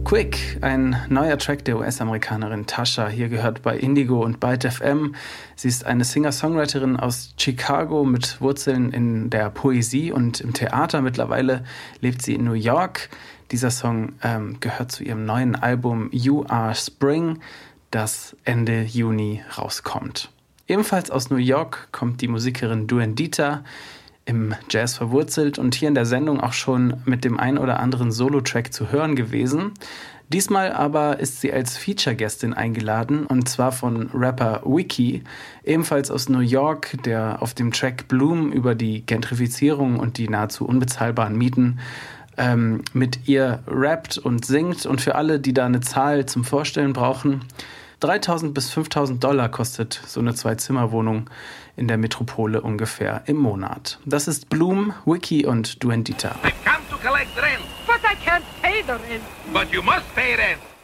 Quick, ein neuer Track der US-Amerikanerin Tasha, hier gehört bei Indigo und Byte FM. Sie ist eine Singer-Songwriterin aus Chicago mit Wurzeln in der Poesie und im Theater. Mittlerweile lebt sie in New York. Dieser Song gehört zu ihrem neuen Album You Are Spring, das Ende Juni rauskommt. Ebenfalls aus New York kommt die Musikerin Duendita, im Jazz verwurzelt und hier in der Sendung auch schon mit dem ein oder anderen Solo-Track zu hören gewesen. Diesmal aber ist sie als Feature-Gästin eingeladen, und zwar von Rapper Wiki, ebenfalls aus New York, der auf dem Track Bloom über die Gentrifizierung und die nahezu unbezahlbaren Mieten mit ihr rappt und singt. Und für alle, die da eine Zahl zum Vorstellen brauchen: $3.000 bis $5.000 kostet so eine 2-Zimmer-Wohnung in der Metropole ungefähr im Monat. Das ist Bloom, Wiki und Duendita. I've come to collect rent. But I can't pay the rent. But you must pay rent.